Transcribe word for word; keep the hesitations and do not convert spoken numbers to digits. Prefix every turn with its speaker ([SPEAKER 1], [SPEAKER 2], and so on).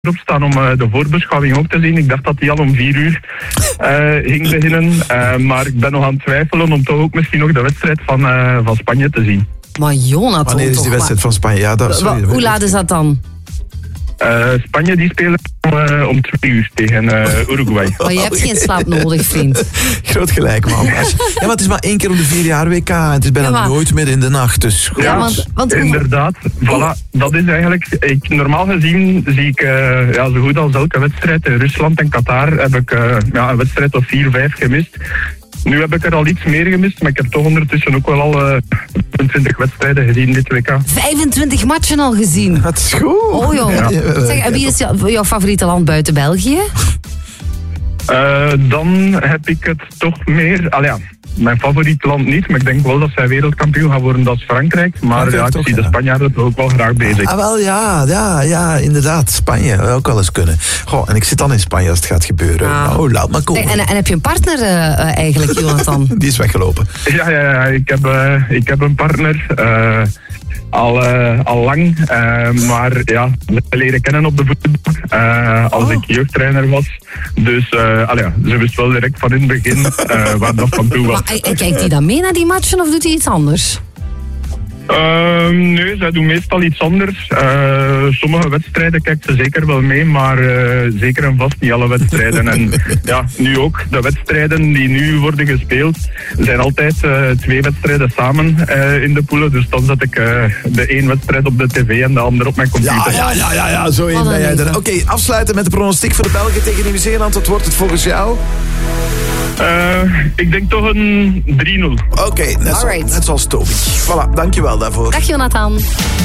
[SPEAKER 1] erop staan om uh, de voorbeschouwing ook te zien. Ik dacht dat die al om vier uur uh, ging beginnen. Uh, maar ik ben nog aan het twijfelen om toch ook misschien nog de wedstrijd van, uh, van Spanje te zien.
[SPEAKER 2] Maar Jonathan,
[SPEAKER 3] wanneer is die wedstrijd
[SPEAKER 2] maar...
[SPEAKER 3] van Spanje? Ja, dat, sorry,
[SPEAKER 2] Hoe laat is dat dan?
[SPEAKER 1] Uh, Spanje die spelen uh, om twee uur tegen uh, Uruguay.
[SPEAKER 2] Maar je hebt geen slaap nodig, vriend.
[SPEAKER 3] Groot gelijk, man. Ja, maar het is maar één keer om de vier jaar W K. Het is bijna
[SPEAKER 2] Ja, maar...
[SPEAKER 3] nooit midden in de nacht. Dus
[SPEAKER 1] ja,
[SPEAKER 2] ja, want, want...
[SPEAKER 1] inderdaad. Voilà, dat is eigenlijk... Ik, normaal gezien zie ik uh, ja, zo goed als elke wedstrijd in Rusland en Qatar heb ik uh, ja, een wedstrijd of vier, vijf gemist. Nu heb ik er al iets meer gemist, maar ik heb toch ondertussen ook wel al uh, vijfentwintig wedstrijden gezien dit W K.
[SPEAKER 2] vijfentwintig matchen al gezien.
[SPEAKER 3] dat is goed.
[SPEAKER 2] Oh joh.
[SPEAKER 1] Ja.
[SPEAKER 2] Zeg, en wie is jou, jouw favoriete land buiten België?
[SPEAKER 1] Uh, dan heb ik het toch meer... Al ja, mijn favoriet land niet, maar ik denk wel dat zij wereldkampioen gaan worden, dat is Frankrijk. Maar
[SPEAKER 3] Frankrijk
[SPEAKER 1] ja, ik
[SPEAKER 3] toch,
[SPEAKER 1] zie de
[SPEAKER 3] ja.
[SPEAKER 1] Spanjaarden ook wel graag bezig.
[SPEAKER 3] Ah, wel, ja, ja, ja, inderdaad. Spanje, zou ook wel eens kunnen. Goh, en ik zit dan in Spanje als het gaat gebeuren.
[SPEAKER 2] Ah.
[SPEAKER 3] Oh, laat maar komen.
[SPEAKER 2] En, en heb je een partner uh, eigenlijk, Jonathan?
[SPEAKER 3] Die is weggelopen.
[SPEAKER 1] Ja, ja, ja ik, heb, uh, ik heb een partner... Uh, Al, uh, al lang, uh, maar ja, we leren kennen op de voetbal uh, als
[SPEAKER 2] oh.
[SPEAKER 1] ik jeugdtrainer was. Dus uh, allee, ja, ze wist wel direct van in het begin uh, waar dat van toe was.
[SPEAKER 2] Maar, en kijkt hij dan mee naar die matchen of doet hij iets anders?
[SPEAKER 1] Uh, nee, zij doen meestal iets anders. Uh, sommige wedstrijden kijkt ze zeker wel mee, maar uh, zeker en vast niet alle wedstrijden. En ja, nu ook. De wedstrijden die nu worden gespeeld zijn altijd uh, twee wedstrijden samen uh, in de poelen. Dus dan zet ik uh, de één wedstrijd op de tv en de andere op mijn computer.
[SPEAKER 3] Ja, ja, ja, ja, ja zo in ben jij er. Oké, okay, afsluiten met de pronostiek voor de Belgen tegen Nieuw-Zeeland. Wat wordt het volgens jou?
[SPEAKER 1] Uh, ik denk toch een drie nul.
[SPEAKER 3] Oké, okay, net, zo, net zoals Toby. Voilà, dankjewel daarvoor.
[SPEAKER 2] Dag Jonathan.